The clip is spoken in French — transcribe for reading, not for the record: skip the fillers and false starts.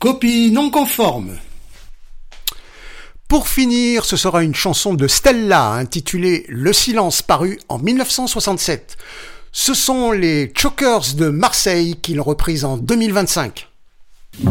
Copie non conforme. Pour finir, ce sera une chanson de Stella intitulée Le silence, paru en 1967. Ce sont les Chokers de Marseille qui l'ont reprise en 2025.